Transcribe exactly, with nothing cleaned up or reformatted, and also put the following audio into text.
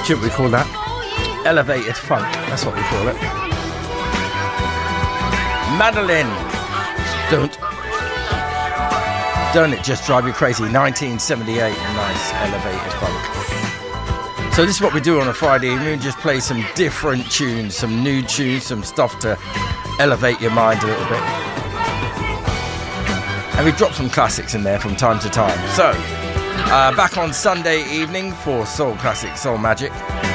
Do you know what we call that? Elevated funk. That's what we call it. Madeline. Don't. Don't it just drive you crazy? nineteen seventy-eight. Nice elevated funk. So this is what we do on a Friday evening. We just play some different tunes, some new tunes, some stuff to elevate your mind a little bit. And we drop some classics in there from time to time. So, uh, back on Sunday evening for Soul Classic, Soul Magic.